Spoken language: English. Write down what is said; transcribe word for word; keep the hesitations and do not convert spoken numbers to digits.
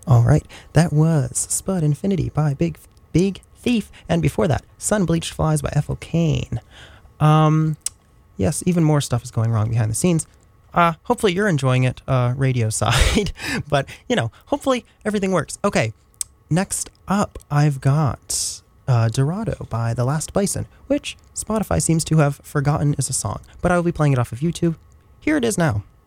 All right, that was Spud Infinity by Big Big Thief, and before that, Sun Bleached Flies by Ethel Cain. Um, yes, even more stuff is going wrong behind the scenes. Uh, hopefully you're enjoying it, uh, radio side, but, you know, hopefully everything works. Okay, next up, I've got uh, Dorado by The Last Bison, which Spotify seems to have forgotten is a song, but I will be playing it off of YouTube. Here it is now.